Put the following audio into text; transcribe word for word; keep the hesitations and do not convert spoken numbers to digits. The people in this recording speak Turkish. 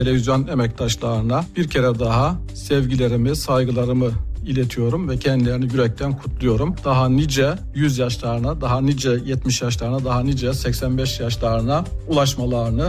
Televizyon emektaşlarına bir kere daha sevgilerimi, saygılarımı iletiyorum ve kendilerini yürekten kutluyorum. Daha nice yüz yaşlarına, daha nice yetmiş yaşlarına, daha nice seksen beş yaşlarına ulaşmalarını